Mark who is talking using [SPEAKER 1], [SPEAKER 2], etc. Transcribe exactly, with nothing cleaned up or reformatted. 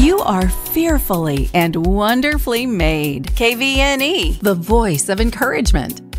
[SPEAKER 1] You are fearfully and wonderfully made. K V N E, the voice of encouragement.